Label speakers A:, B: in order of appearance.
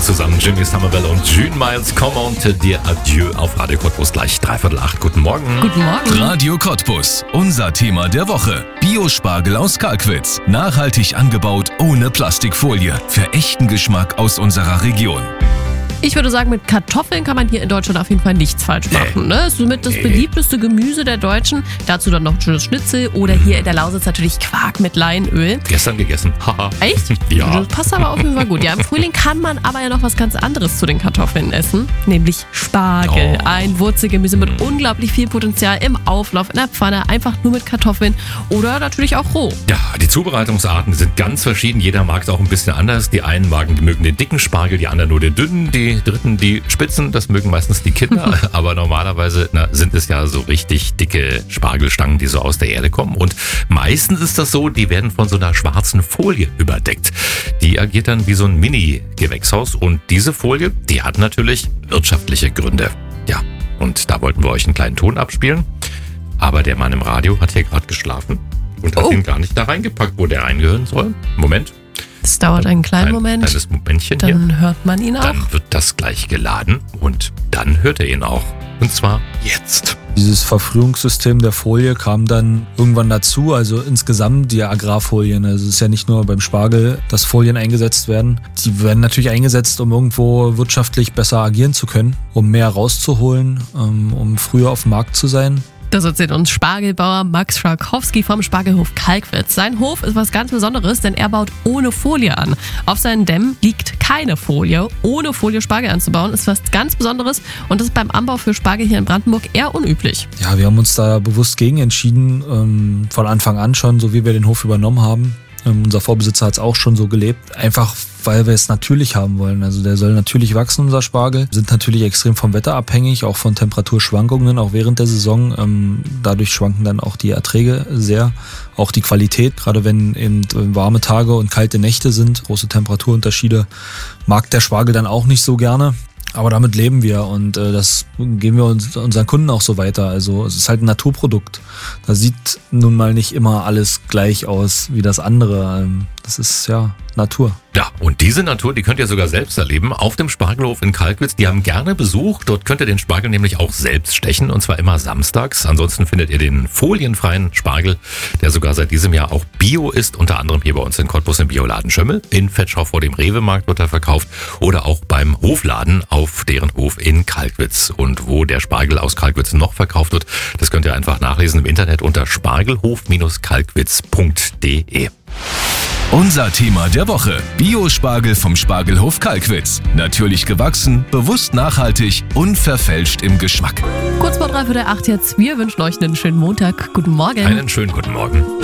A: zusammen. Jimmy Somerville und June Miles, Comment dir Adieu auf Radio Cottbus gleich 7:45. Guten Morgen.
B: Guten Morgen.
C: Radio Cottbus, unser Thema der Woche. Biospargel aus Kalkwitz. Nachhaltig angebaut, ohne Plastikfolie. Für echten Geschmack aus unserer Region.
B: Ich würde sagen, mit Kartoffeln kann man hier in Deutschland auf jeden Fall nichts falsch machen. Ne? Ist somit das beliebteste Gemüse der Deutschen. Dazu dann noch ein schönes Schnitzel oder hier in der Lausitz natürlich Quark mit Leinöl.
A: Gestern gegessen. Haha.
B: Echt?
A: Ja.
B: Das passt aber auf jeden Fall gut. Ja, im Frühling kann man aber ja noch was ganz anderes zu den Kartoffeln essen, nämlich Spargel.
A: Oh.
B: Ein Wurzelgemüse mit unglaublich viel Potenzial im Auflauf, in der Pfanne, einfach nur mit Kartoffeln oder natürlich auch roh.
A: Ja, die Zubereitungsarten sind ganz verschieden. Jeder mag es auch ein bisschen anders. Die einen mögen den dicken Spargel, die anderen nur den dünnen, die Dritten die Spitzen. Das mögen meistens die Kinder. Aber normalerweise sind es ja so richtig dicke Spargelstangen, die so aus der Erde kommen. Und meistens ist das so, die werden von so einer schwarzen Folie überdeckt. Die agiert dann wie so ein Mini-Gewächshaus. Und diese Folie, die hat natürlich wirtschaftliche Gründe. Ja, und da wollten wir euch einen kleinen Ton abspielen. Aber der Mann im Radio hat hier gerade geschlafen und hat ihn gar nicht da reingepackt, wo der reingehören soll. Moment.
B: Es dauert einen kleinen Moment.
A: Kleines Momentchen hier.
B: Dann hört man ihn auch.
A: Dann wird das gleich geladen und dann hört er ihn auch. Und zwar jetzt.
D: Dieses Verfrühungssystem der Folie kam dann irgendwann dazu, also insgesamt die Agrarfolien. Also es ist ja nicht nur beim Spargel, dass Folien eingesetzt werden. Die werden natürlich eingesetzt, um irgendwo wirtschaftlich besser agieren zu können, um mehr rauszuholen, um früher auf dem Markt zu sein.
B: Das erzählt uns Spargelbauer Max Schrakowski vom Spargelhof Kalkwitz. Sein Hof ist was ganz Besonderes, denn er baut ohne Folie an. Auf seinen Dämmen liegt keine Folie. Ohne Folie Spargel anzubauen ist was ganz Besonderes und das ist beim Anbau für Spargel hier in Brandenburg eher unüblich.
D: Ja, wir haben uns da bewusst gegen entschieden, von Anfang an schon, so wie wir den Hof übernommen haben. Unser Vorbesitzer hat es auch schon so gelebt, einfach weil wir es natürlich haben wollen. Also der soll natürlich wachsen, unser Spargel. Wir sind natürlich extrem vom Wetter abhängig, auch von Temperaturschwankungen, auch während der Saison. Dadurch schwanken dann auch die Erträge sehr, auch die Qualität. Gerade wenn eben warme Tage und kalte Nächte sind, große Temperaturunterschiede, mag der Spargel dann auch nicht so gerne. Aber damit leben wir und das geben wir unseren Kunden auch so weiter. Also es ist halt ein Naturprodukt. Da sieht nun mal nicht immer alles gleich aus wie das andere. Das ist ja Natur.
A: Ja, und diese Natur, die könnt ihr sogar selbst erleben auf dem Spargelhof in Kalkwitz. Die haben gerne Besuch. Dort könnt ihr den Spargel nämlich auch selbst stechen und zwar immer samstags. Ansonsten findet ihr den folienfreien Spargel, der sogar seit diesem Jahr auch Bio ist. Unter anderem hier bei uns in Cottbus im Bioladen Schömmel. In Vetschau vor dem Rewe-Markt wird er verkauft oder auch beim Hofladen auf deren Hof in Kalkwitz. Und wo der Spargel aus Kalkwitz noch verkauft wird, das könnt ihr einfach nachlesen im Internet unter spargelhof-kalkwitz.de.
C: Unser Thema der Woche. Biospargel vom Spargelhof Kalkwitz. Natürlich gewachsen, bewusst nachhaltig, unverfälscht im Geschmack.
B: Kurz vor 7:45 jetzt. Wir wünschen euch einen schönen Montag. Guten Morgen.
A: Einen schönen guten Morgen.